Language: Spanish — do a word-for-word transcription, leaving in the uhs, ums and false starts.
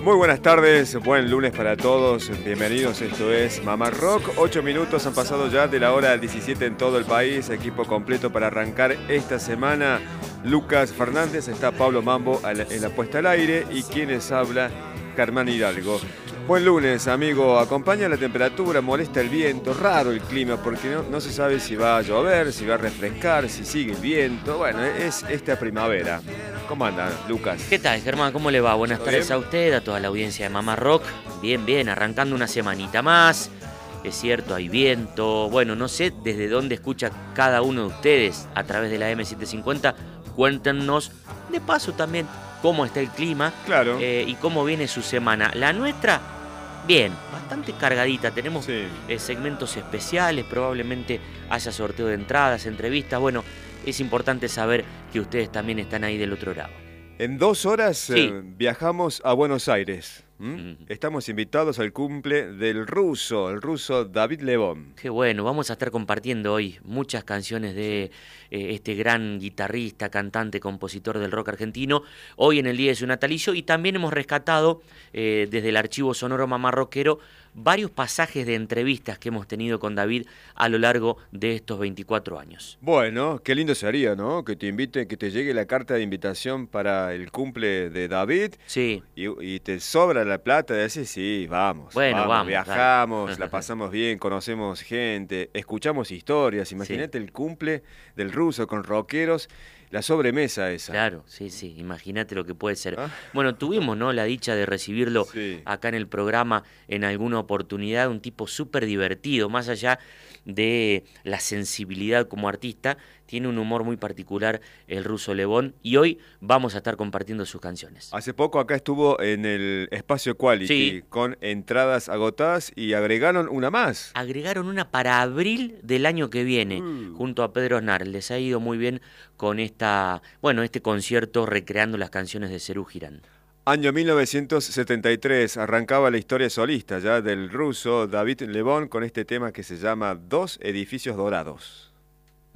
Muy buenas tardes, buen lunes para todos, bienvenidos, esto es Mamá Rock. Ocho minutos han pasado ya de la hora diecisiete en todo el país, equipo completo para arrancar esta semana. Lucas Fernández, está Pablo Mambo en la puesta al aire y quienes habla, Germán Hidalgo. Buen lunes, amigo, acompaña la temperatura, molesta el viento, raro el clima porque no, no se sabe si va a llover, si va a refrescar, si sigue el viento. Bueno, es esta primavera. ¿Cómo anda, Lucas? ¿Qué tal, Germán? ¿Cómo le va? Buenas tardes bien? a usted, a toda la audiencia de Mamá Rock. Bien, bien, arrancando una semanita más. Es cierto, hay viento. Bueno, no sé desde dónde escucha cada uno de ustedes a través de la eme setecientos cincuenta. Cuéntenos, de paso también, cómo está el clima. Claro. eh, y cómo viene su semana. La nuestra, bien, bastante cargadita. Tenemos Sí. eh, segmentos especiales, probablemente haya sorteo de entradas, entrevistas. Bueno, es importante saber que ustedes también están ahí del otro lado. En dos horas Sí. eh, viajamos a Buenos Aires. ¿Mm? Mm. Estamos invitados al cumple del ruso, el ruso David Lebón. Qué bueno, vamos a estar compartiendo hoy muchas canciones de eh, este gran guitarrista, cantante, compositor del rock argentino, hoy en el día de su natalicio, y también hemos rescatado eh, desde el archivo sonoro Mamá Rockero varios pasajes de entrevistas que hemos tenido con David a lo largo de estos veinticuatro años. Bueno, qué lindo sería, ¿no? Que te invite, que te llegue la carta de invitación para el cumple de David Sí, y, y te sobra la plata de decir, sí, vamos, Bueno, vamos, vamos, viajamos, dale. la pasamos bien, conocemos gente, escuchamos historias. Imagínate el cumple del ruso con rockeros, la sobremesa esa. claro, sí, sí, imagínate lo que puede ser. ¿Ah? Bueno, tuvimos, ¿no?, la dicha de recibirlo Sí. acá en el programa en alguna oportunidad, un tipo súper divertido, más allá de la sensibilidad como artista, tiene un humor muy particular el ruso Lebón, y hoy vamos a estar compartiendo sus canciones. Hace poco acá estuvo en el Espacio Quality Sí. con entradas agotadas y agregaron una más. Agregaron una para abril del año que viene, Mm. junto a Pedro Aznar. Les ha ido muy bien con esta, bueno, este concierto recreando las canciones de Serú Girán. Año mil novecientos setenta y tres, arrancaba la historia solista ya del ruso David Lebón con este tema que se llama Dos Edificios Dorados.